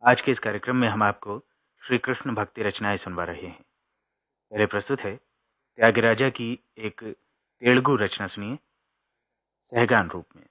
आज के इस कार्यक्रम में हम आपको श्री कृष्ण भक्ति रचनाएं सुनवा रहे हैं। पहले प्रस्तुत है त्यागराजा की एक तेलुगु रचना, सुनिए सहगान रूप में।